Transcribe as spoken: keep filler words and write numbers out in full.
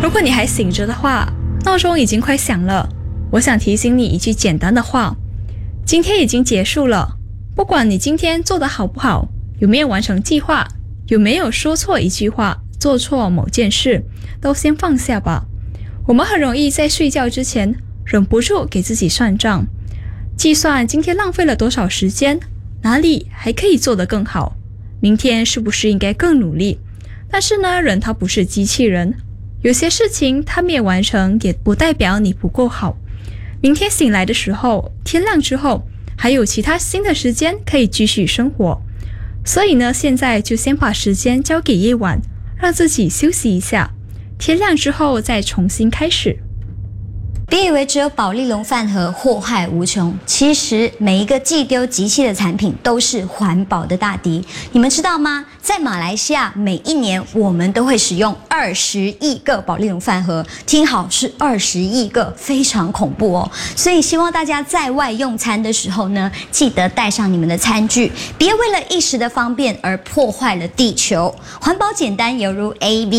如果你还醒着的话，闹钟已经快响了。我想提醒你一句简单的话：今天已经结束了。不管你今天做得好不好，有没有完成计划，有没有说错一句话，做错某件事，都先放下吧。我们很容易在睡觉之前忍不住给自己算账，计算今天浪费了多少时间，哪里还可以做得更好，明天是不是应该更努力。但是呢，人他不是机器人，有些事情他没有完成，也不代表你不够好。明天醒来的时候，天亮之后，还有其他新的时间可以继续生活。所以呢，现在就先把时间交给夜晚，让自己休息一下，天亮之后再重新开始。 别以为只有保丽龙饭盒祸害无穷，其实每一个即丢即弃的产品都是环保的大敌。你们知道吗？在马来西亚，每一年我们都会使用二十亿个保丽龙饭盒，听好，是二十亿个，非常恐怖哦。所以希望大家在外用餐的时候呢，记得带上你们的餐具，别为了一时的方便而破坏了地球。环保简单，犹如 A B。